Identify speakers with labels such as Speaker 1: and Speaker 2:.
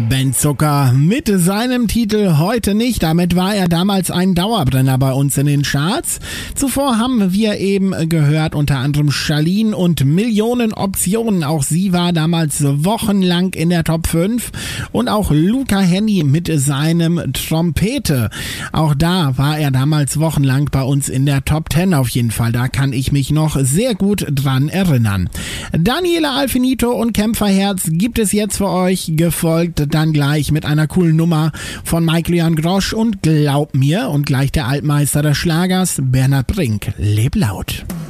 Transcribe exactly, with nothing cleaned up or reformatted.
Speaker 1: Ben Zucker mit seinem Titel Heute nicht. Damit war er damals ein Dauerbrenner bei uns in den Charts. Zuvor haben wir eben gehört unter anderem Charlene und Millionen Optionen. Auch sie war damals wochenlang in der Top fünf. Und auch Luca Hänni mit seinem Trompete. Auch da war er damals wochenlang bei uns in der Top zehn auf jeden Fall. Da kann ich mich noch sehr gut dran erinnern. Daniela Alfinito und Kämpferherz gibt es jetzt für euch, gefolgt dann gleich mit einer coolen Nummer von Michael Jan Grosch und Glaub mir und gleich der Altmeister des Schlagers Bernhard Brink. Leb laut.